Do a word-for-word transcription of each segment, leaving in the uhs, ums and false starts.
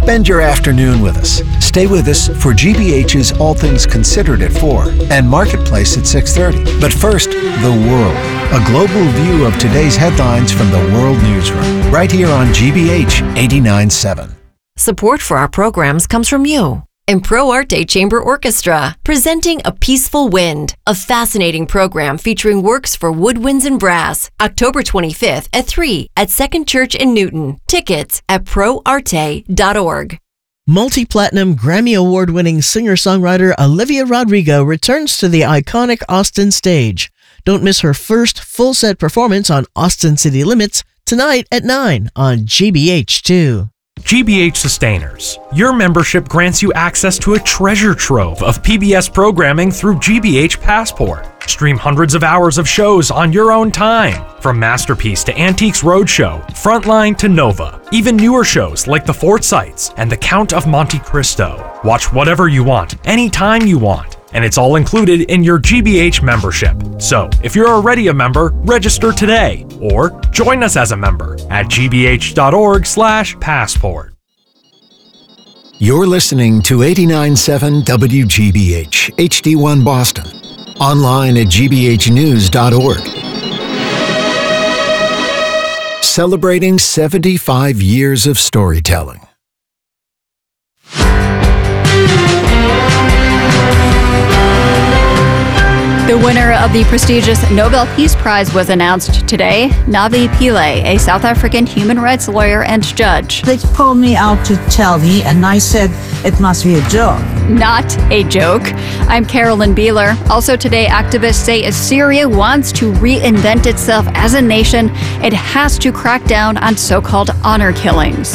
Spend your afternoon with us. Stay with us for G B H's All Things Considered at four and Marketplace at six thirty. But first, the world. A global view of today's headlines from the World Newsroom, right here on G B H eighty-nine point seven. Support for our programs comes from you. And Pro Arte Chamber Orchestra, presenting A Peaceful Wind, a fascinating program featuring works for woodwinds and brass, October twenty-fifth at three at Second Church in Newton. Tickets at pro arte dot org. Multi-platinum Grammy Award-winning singer-songwriter Olivia Rodrigo returns to the iconic Austin stage. Don't miss her first full-set performance on Austin City Limits tonight at nine on G B H two. G B H Sustainers. Your membership grants you access to a treasure trove of P B S programming through G B H Passport. Stream hundreds of hours of shows on your own time, from Masterpiece to Antiques Roadshow, Frontline to Nova. Even newer shows like The Forsytes and The Count of Monte Cristo. Watch whatever you want, anytime you want. And it's all included in your G B H membership. So, if you're already a member, register today or join us as a member at g b h dot org slash passport. You're listening to eighty-nine point seven W G B H, H D one Boston. Online at g b h news dot org. Celebrating seventy-five years of storytelling. The winner of the prestigious Nobel Peace Prize was announced today. Navi Pillay, a South African human rights lawyer and judge. They pulled me out to tell me, and I said it must be a joke. Not a joke. I'm Carolyn Beeler. Also today, activists say if Syria wants to reinvent itself as a nation, it has to crack down on so-called honor killings.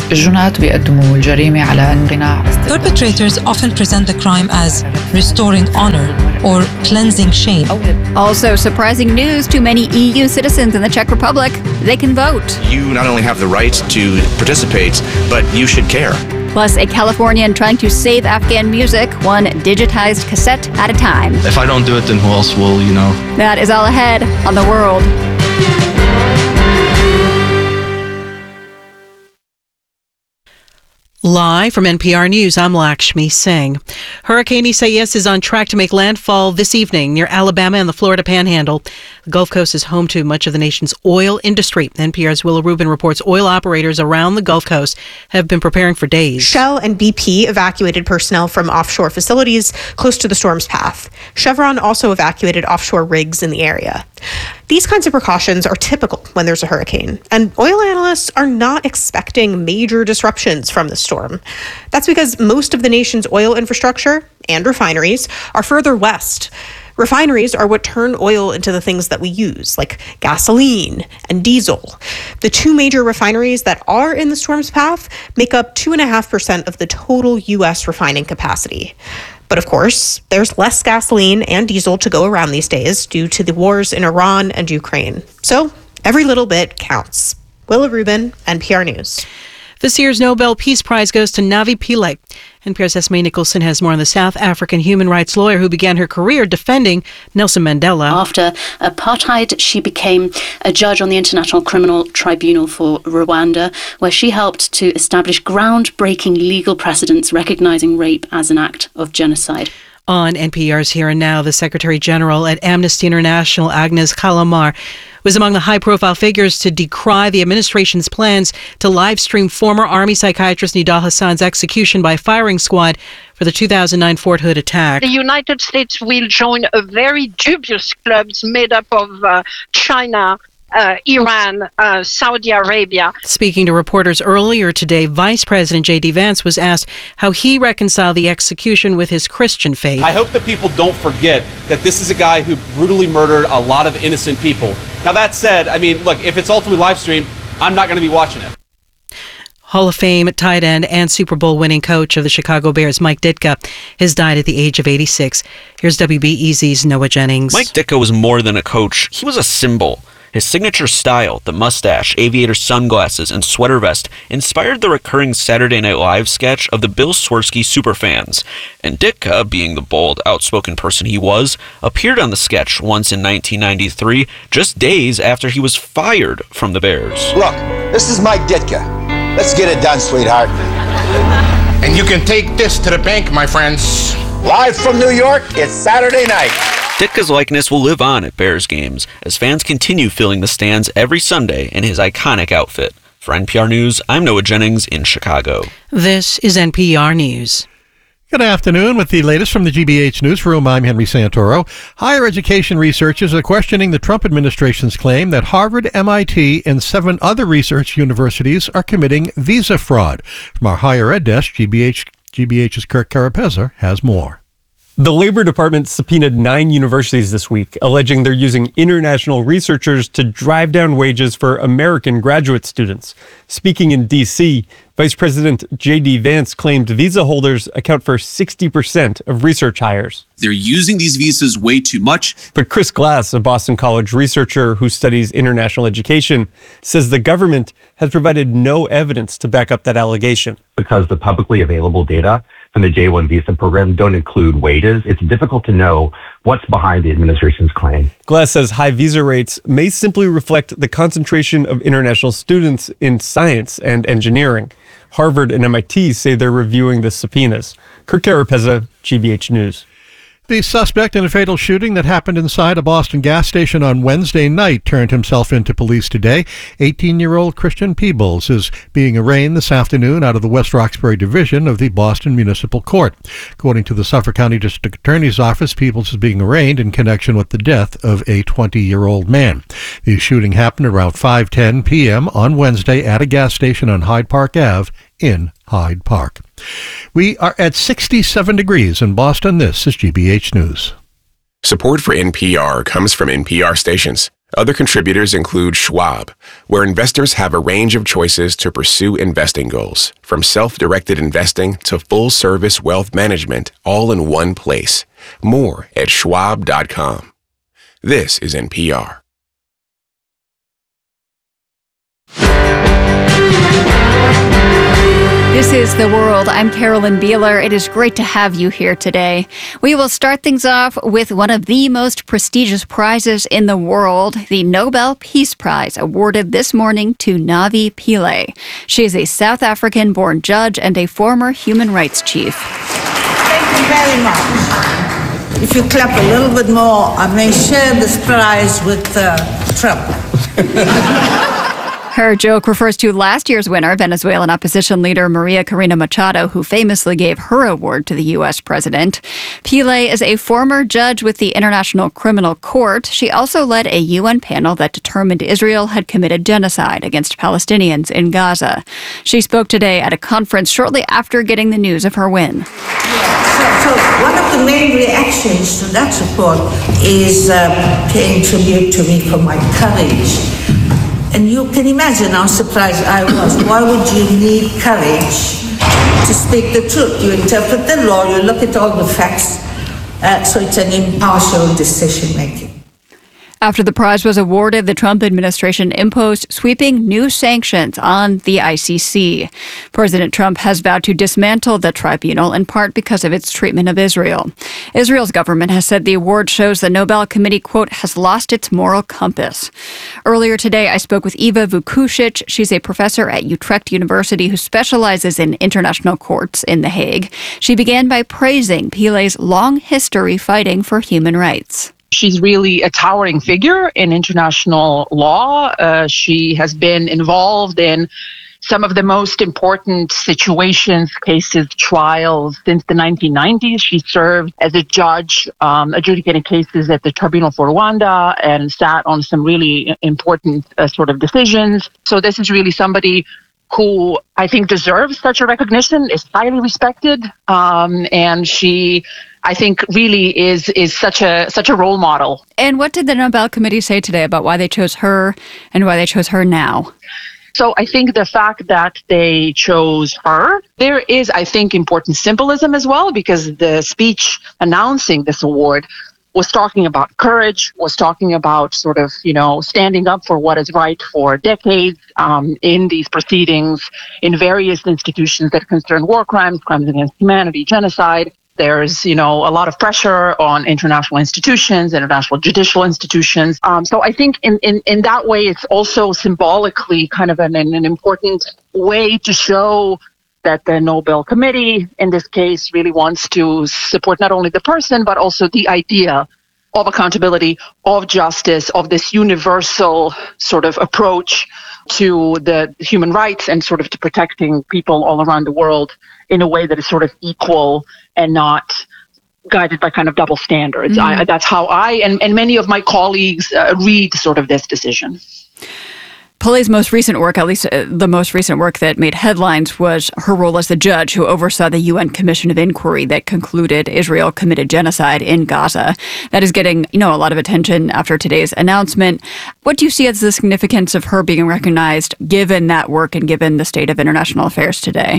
Perpetrators often present the crime as restoring honor or cleansing shame. Also, surprising news to many E U citizens in the Czech Republic. They can vote. You not only have the right to participate, but you should care. Plus, a Californian trying to save Afghan music, one digitized cassette at a time. If I don't do it, then who else will, you know? That is all ahead on The World. Live from N P R News, I'm Lakshmi Singh. Hurricane Isaias is on track to make landfall this evening near Alabama and the Florida Panhandle. The Gulf Coast is home to much of the nation's oil industry. N P R's Willa Rubin reports oil operators around the Gulf Coast have been preparing for days. Shell and B P evacuated personnel from offshore facilities close to the storm's path. Chevron also evacuated offshore rigs in the area. These kinds of precautions are typical when there's a hurricane, and oil analysts are not expecting major disruptions from the storm. That's because most of the nation's oil infrastructure and refineries are further west. Refineries are what turn oil into the things that we use, like gasoline and diesel. The two major refineries that are in the storm's path make up two point five percent of the total U S refining capacity. But of course, there's less gasoline and diesel to go around these days due to the wars in Iran and Ukraine. So every little bit counts. Willa Rubin, N P R News. This year's Nobel Peace Prize goes to Navi Pillay. N P R's Esme Nicholson has more on the South African human rights lawyer who began her career defending Nelson Mandela. After apartheid, she became a judge on the International Criminal Tribunal for Rwanda, where she helped to establish groundbreaking legal precedents recognizing rape as an act of genocide. On N P R's Here and Now, the Secretary General at Amnesty International, Agnes Callamard, was among the high-profile figures to decry the administration's plans to live-stream former Army psychiatrist Nidal Hassan's execution by firing squad for the two thousand nine Fort Hood attack. The United States will join a very dubious club made up of uh, China, Uh, Iran, uh, Saudi Arabia. Speaking to reporters earlier today, Vice President J D Vance was asked how he reconciled the execution with his Christian faith. I hope that people don't forget that this is a guy who brutally murdered a lot of innocent people. Now that said, I mean, look, if it's ultimately live streamed, I'm not going to be watching it. Hall of Fame tight end and Super Bowl winning coach of the Chicago Bears, Mike Ditka, has died at the age of eighty-six. Here's W B E Z's Noah Jennings. Mike Ditka was more than a coach. He was a symbol. His signature style, the mustache, aviator sunglasses, and sweater vest, inspired the recurring Saturday Night Live sketch of the Bill Swerski superfans. And Ditka, being the bold, outspoken person he was, appeared on the sketch once in nineteen ninety-three, just days after he was fired from the Bears. Look, this is Mike Ditka. Let's get it done, sweetheart. And you can take this to the bank, my friends. Live from New York, it's Saturday night. Ditka's likeness will live on at Bears games as fans continue filling the stands every Sunday in his iconic outfit. For N P R News, I'm Noah Jennings in Chicago. This is N P R News. Good afternoon. With the latest from the G B H Newsroom, I'm Henry Santoro. Higher education researchers are questioning the Trump administration's claim that Harvard, M I T, and seven other research universities are committing visa fraud. From our higher ed desk, G B H, GBH's Kirk Carapezza has more. The Labor Department subpoenaed nine universities this week, alleging they're using international researchers to drive down wages for American graduate students. Speaking in D C, Vice President J D Vance claimed visa holders account for sixty percent of research hires. They're using these visas way too much. But Chris Glass, a Boston College researcher who studies international education, says the government has provided no evidence to back up that allegation. Because the publicly available data from the J one visa program don't include wages, it's difficult to know what's behind the administration's claim. Glass says high visa rates may simply reflect the concentration of international students in science and engineering. Harvard and M I T say they're reviewing the subpoenas. Kirk Carapezza, G B H News. The suspect in a fatal shooting that happened inside a Boston gas station on Wednesday night turned himself into police today. eighteen-year-old Christian Peebles is being arraigned this afternoon out of the West Roxbury Division of the Boston Municipal Court. According to the Suffolk County District Attorney's Office, Peebles is being arraigned in connection with the death of a twenty-year-old man. The shooting happened around five ten p.m. on Wednesday at a gas station on Hyde Park Avenue in Hyde Park. We are at sixty-seven degrees in Boston. This is G B H News. Support for N P R comes from N P R stations. Other contributors include Schwab, where investors have a range of choices to pursue investing goals, from self-directed investing to full-service wealth management, all in one place. More at schwab dot com. This is N P R. This is The World. I'm Carolyn Beeler. It is great to have you here today. We will start things off with one of the most prestigious prizes in the world, the Nobel Peace Prize, awarded this morning to Navi Pillay. She is a South African-born judge and a former human rights chief. Thank you very much. If you clap a little bit more, I may share this prize with uh, Trump. Her joke refers to last year's winner, Venezuelan opposition leader Maria Corina Machado, who famously gave her award to the U S president. Pillay is a former judge with the International Criminal Court. She also led a U N panel that determined Israel had committed genocide against Palestinians in Gaza. She spoke today at a conference shortly after getting the news of her win. So, so one of the main reactions to that report is uh, paying tribute to me for my courage. And you can imagine how surprised I was. Why would you need courage to speak the truth? You interpret the law, you look at all the facts, uh, so it's an impartial decision-making. After the prize was awarded, the Trump administration imposed sweeping new sanctions on the I C C. President Trump has vowed to dismantle the tribunal, in part because of its treatment of Israel. Israel's government has said the award shows the Nobel Committee, quote, has lost its moral compass. Earlier today, I spoke with Eva Vukušić. She's a professor at Utrecht University who specializes in international courts in The Hague. She began by praising Pillay's long history fighting for human rights. She's really a towering figure in international law. Uh, she has been involved in some of the most important situations, cases, trials since the nineteen nineties. She served as a judge um, adjudicating cases at the Tribunal for Rwanda and sat on some really important uh, sort of decisions. So this is really somebody who I think deserves such a recognition, is highly respected, um, and she, I think, really is is such a such a role model. And what did the Nobel Committee say today about why they chose her and why they chose her now? So I think the fact that they chose her, there is, I think, important symbolism as well, because the speech announcing this award was talking about courage, was talking about sort of, you know, standing up for what is right for decades um, in these proceedings in various institutions that concern war crimes, crimes against humanity, genocide. There's, you know, a lot of pressure on international institutions, international judicial institutions. Um, so I think in, in, in that way, it's also symbolically kind of an, an important way to show that the Nobel Committee, in this case, really wants to support not only the person, but also the idea of accountability, of justice, of this universal sort of approach to the human rights and sort of to protecting people all around the world in a way that is sort of equal and not guided by kind of double standards. Mm-hmm. I, that's how I and, and many of my colleagues uh, read sort of this decision. Pilay's most recent work, at least uh, the most recent work that made headlines, was her role as the judge who oversaw the U N Commission of Inquiry that concluded Israel committed genocide in Gaza. That is getting, you know, a lot of attention after today's announcement. What do you see as the significance of her being recognized, given that work and given the state of international affairs today?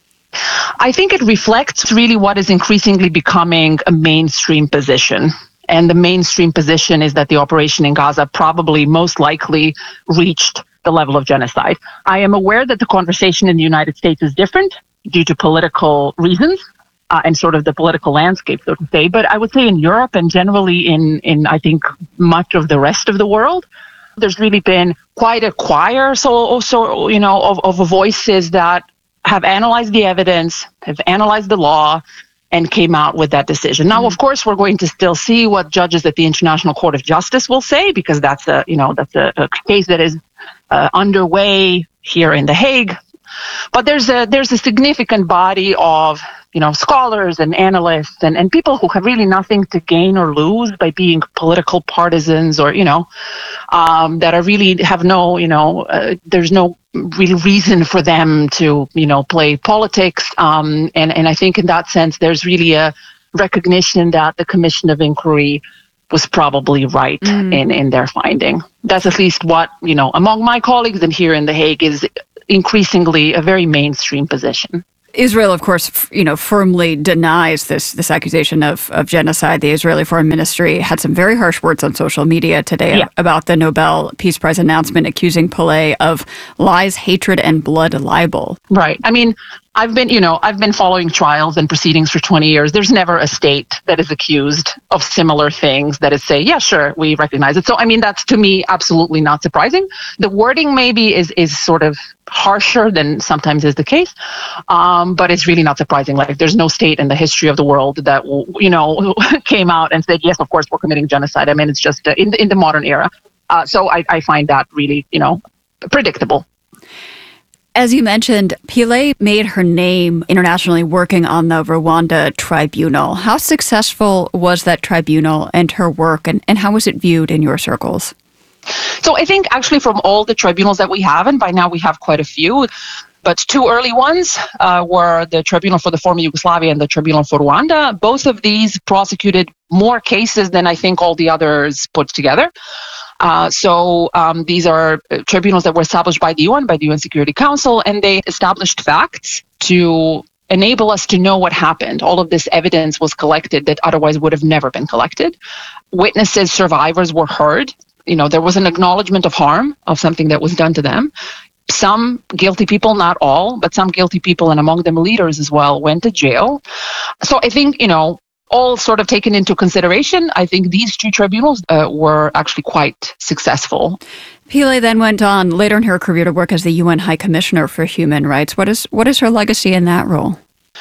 I think it reflects really what is increasingly becoming a mainstream position. And the mainstream position is that the operation in Gaza probably most likely reached the level of genocide. I am aware that the conversation in the United States is different due to political reasons uh, and sort of the political landscape, so to say. But I would say in Europe and generally in, in I think, much of the rest of the world, there's really been quite a choir, so also, you know, of, of voices that have analyzed the evidence, have analyzed the law, and came out with that decision. Now, of course, we're going to still see what judges at the International Court of Justice will say, because that's a, you know, that's a, a case that is uh, underway here in The Hague. But there's a there's a significant body of, you know, scholars and analysts and, and people who have really nothing to gain or lose by being political partisans, or, you know, um, that are really have no, you know, uh, there's no real reason for them to, you know, play politics. Um, and, and I think in that sense, there's really a recognition that the Commission of Inquiry was probably right mm. in, in their finding. That's at least what, you know, among my colleagues and here in The Hague is increasingly a very mainstream position. Israel, of course, f- you know, firmly denies this this accusation of, of genocide. The Israeli Foreign Ministry had some very harsh words on social media today yeah. about the Nobel Peace Prize announcement, accusing Pillay of lies, hatred, and blood libel. Right. I mean, I've been, you know, I've been following trials and proceedings for twenty years. There's never a state that is accused of similar things that is say, yeah, sure, we recognize it. So, I mean, that's to me absolutely not surprising. The wording maybe is is sort of harsher than sometimes is the case, um, but it's really not surprising. Like, there's no state in the history of the world that, you know, came out and said, yes, of course, we're committing genocide. I mean, it's just uh, in the, in the modern era. Uh, so I, I find that really, you know, predictable. As you mentioned, Pillay made her name internationally working on the Rwanda tribunal. How successful was that tribunal and her work, and, and how was it viewed in your circles? So I think actually from all the tribunals that we have, and by now we have quite a few, but two early ones uh, were the Tribunal for the former Yugoslavia and the Tribunal for Rwanda. Both of these prosecuted more cases than I think all the others put together. Uh, so um, these are tribunals that were established by the U N, by the U N Security Council, and they established facts to enable us to know what happened. All of this evidence was collected that otherwise would have never been collected. Witnesses, survivors were heard. You know, there was an acknowledgement of harm, of something that was done to them. Some guilty people, not all, but some guilty people, and among them leaders as well, went to jail. So I think, you know, all sort of taken into consideration, I think these two tribunals uh, were actually quite successful. Pillay then went on later in her career to work as the U N High Commissioner for Human Rights. What is what is her legacy in that role?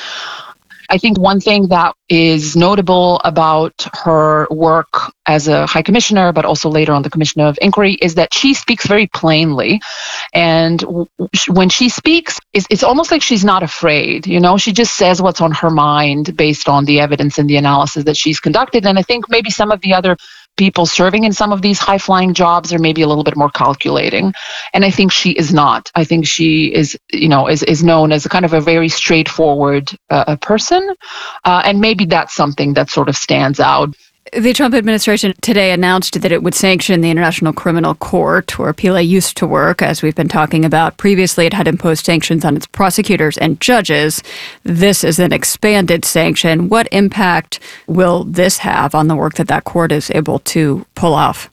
I think one thing that is notable about her work as a High Commissioner, but also later on the Commission of Inquiry, is that she speaks very plainly. And w- when she speaks, it's, it's almost like she's not afraid. You know, she just says what's on her mind based on the evidence and the analysis that she's conducted. And I think maybe some of the other people serving in some of these high-flying jobs are maybe a little bit more calculating. And I think she is not. I think she is, you know, is, is known as a kind of a very straightforward uh, person. Uh, and maybe that's something that sort of stands out. The Trump administration today announced that it would sanction the International Criminal Court, where Pillay used to work, as we've been talking about. Previously, it had imposed sanctions on its prosecutors and judges. This is an expanded sanction. What impact will this have on the work that that court is able to pull off?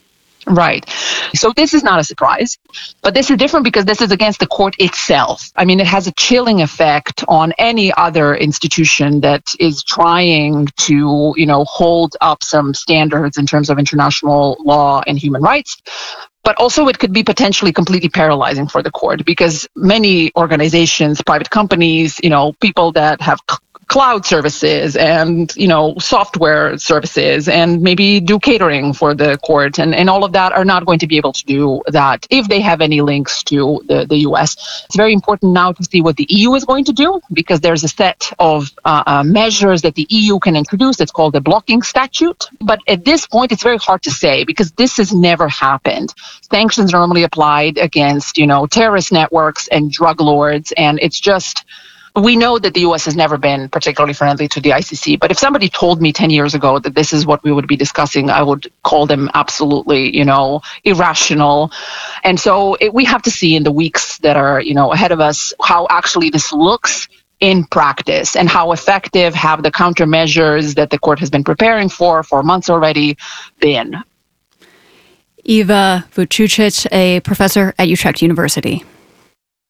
Right. So this is not a surprise, but this is different because this is against the court itself. I mean, it has a chilling effect on any other institution that is trying to, you know, hold up some standards in terms of international law and human rights. But also it could be potentially completely paralyzing for the court because many organizations, private companies, you know, people that have c- cloud services and, you know, software services and maybe do catering for the court and, and all of that are not going to be able to do that if they have any links to the, the U S. It's very important now to see what the E U is going to do because there's a set of uh, uh, measures that the E U can introduce. It's called the blocking statute. But at this point, it's very hard to say because this has never happened. Sanctions are normally applied against, you know, terrorist networks and drug lords, and it's just... We know that the U S has never been particularly friendly to the I C C, but if somebody told me ten years ago that this is what we would be discussing, I would call them absolutely, you know, irrational. And so it, we have to see in the weeks that are, you know, ahead of us how actually this looks in practice and how effective have the countermeasures that the court has been preparing for for months already been. Eva Vucicic, a professor at Utrecht University.